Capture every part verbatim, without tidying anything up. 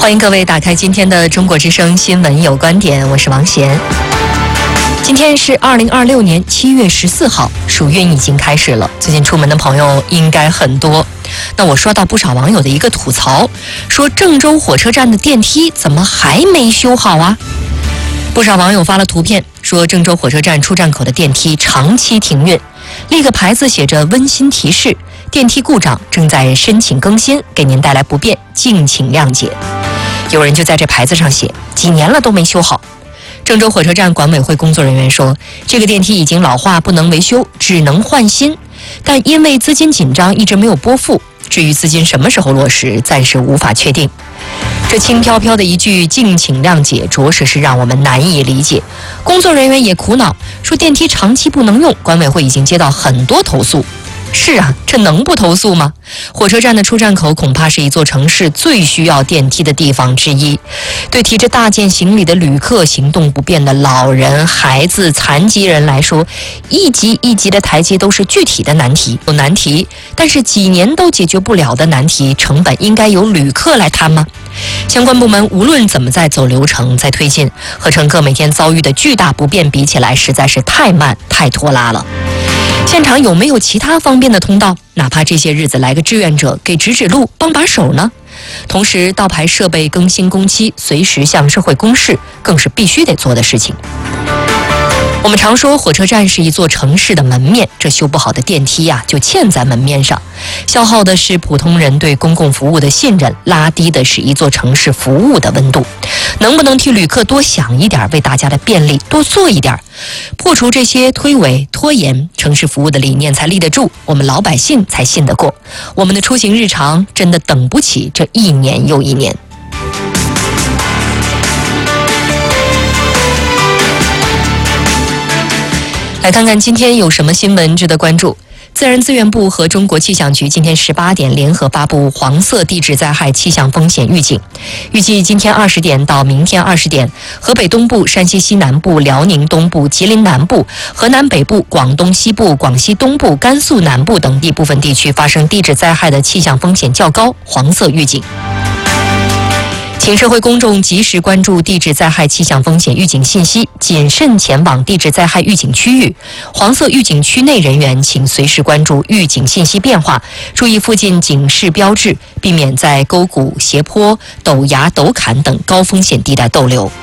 欢迎各位打开今天的中国之声新闻有观点，我是王贤。今天是二零二六年七月十四号，暑运已经开始了，最近出门的朋友应该很多。那我刷到不少网友的一个吐槽，说郑州火车站的电梯怎么还没修好啊？不少网友发了图片，说郑州火车站出站口的电梯长期停运，立个牌子写着温馨提示，电梯故障，正在申请更新，给您带来不便，敬请谅解。有人就在这牌子上写，几年了都没修好。郑州火车站管委会工作人员说，这个电梯已经老化，不能维修，只能换新，但因为资金紧张，一直没有拨付，至于资金什么时候落实，暂时无法确定。这轻飘飘的一句敬请谅解，着实是让我们难以理解。工作人员也苦恼，说电梯长期不能用，管委会已经接到很多投诉。是啊，这能不投诉吗？火车站的出站口恐怕是一座城市最需要电梯的地方之一。对提着大件行李的旅客、行动不便的老人、孩子、残疾人来说，一级一级的台阶都是具体的难题。有难题，但是几年都解决不了的难题，成本应该由旅客来摊吗？相关部门无论怎么在走流程、在推进，和乘客每天遭遇的巨大不便比起来，实在是太慢、太拖拉了。现场有没有其他方便的通道？哪怕这些日子来个志愿者给指指路、帮把手呢？同时，道牌设备更新工期，随时向社会公示，更是必须得做的事情。我们常说火车站是一座城市的门面，这修不好的电梯呀、啊，就嵌在门面上，消耗的是普通人对公共服务的信任，拉低的是一座城市服务的温度。能不能替旅客多想一点，为大家的便利多做一点，破除这些推诿拖延，城市服务的理念才立得住，我们老百姓才信得过。我们的出行日常真的等不起这一年又一年。来看看今天有什么新闻值得关注。自然资源部和中国气象局今天十八点联合发布黄色地质灾害气象风险预警，预计今天二十点到明天二十点，河北东部、山西西南部、辽宁东部、吉林南部、河南北部、广东西部、广西东部、甘肃南部等地部分地区发生地质灾害的气象风险较高，黄色预警。请社会公众及时关注地质灾害气象风险预警信息，谨慎前往地质灾害预警区域。黄色预警区内人员请随时关注预警信息变化，注意附近警示标志，避免在沟谷、斜坡、陡崖、陡坎等高风险地带逗留。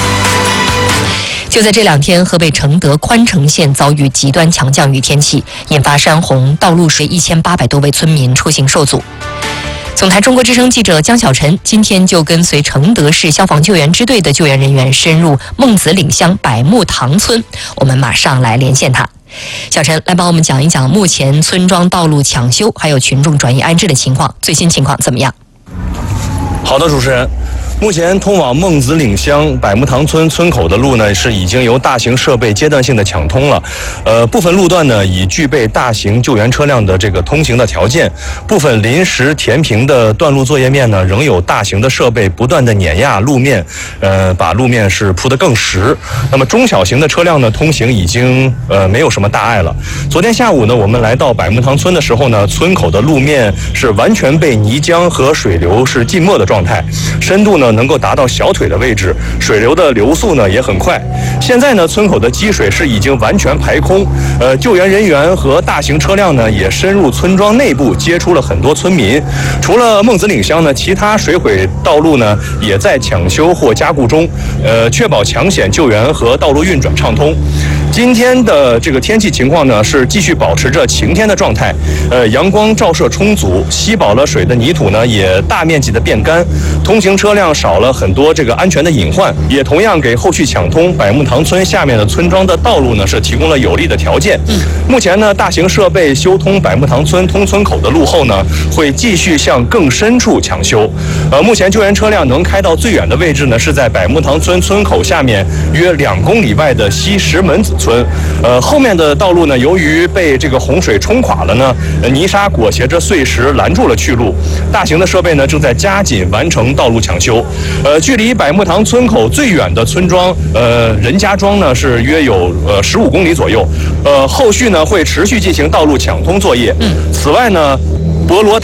就在这两天，河北承德宽城县遭遇极端强降雨天气，引发山洪，道路水一千八百多位村民出行受阻。总台中国之声记者江小晨今天就跟随承德市消防救援支队的救援人员深入孟子岭乡百木塘村，我们马上来连线他。小陈来帮我们讲一讲目前村庄道路抢修还有群众转移安置的情况，最新情况怎么样？ 好的，主持人。目前通往孟子岭乡百木塘村村口的路呢，是已经由大型设备阶段性的抢通了。呃，部分路段呢已具备大型救援车辆的这个通行的条件，部分临时填平的段路作业面呢，仍有大型的设备不断的碾压路面，呃，把路面是铺得更实。那么中小型的车辆呢，通行已经呃没有什么大碍了。昨天下午呢，我们来到百木塘村的时候呢，村口的路面是完全被泥浆和水流是浸没的状态，深度呢能够达到小腿的位置，水流的流速呢也很快。现在呢，村口的积水是已经完全排空，呃，救援人员和大型车辆呢也深入村庄内部，接触了很多村民。除了孟子岭乡呢，其他水毁道路呢也在抢修或加固中，呃，确保抢险救援和道路运转畅通。今天的这个天气情况呢是继续保持着晴天的状态，呃，阳光照射充足，吸饱了水的泥土呢也大面积的变干，通行车辆少了很多这个安全的隐患，也同样给后续抢通百木塘村下面的村庄的道路呢是提供了有利的条件。目前呢，大型设备修通百木塘村通村口的路后呢，会继续向更深处抢修。呃，目前救援车辆能开到最远的位置呢，是在百木塘村村口下面约两公里外的西石门子村。呃，后面的道路呢，由于被这个洪水冲垮了呢，泥沙裹挟着碎石拦住了去路。大型的设备呢正在加紧完成道路抢修。呃，距离百木塘村口最远的村庄，呃，任家庄呢是约有呃十五公里左右。呃，后续呢会持续进行道路抢通作业。嗯，此外呢，博罗